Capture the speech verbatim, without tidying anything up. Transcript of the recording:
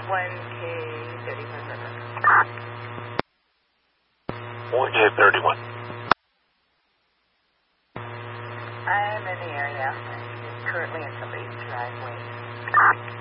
one K thirty-one River. one K thirty-one. I'm in the area. I'm currently in somebody's driveway.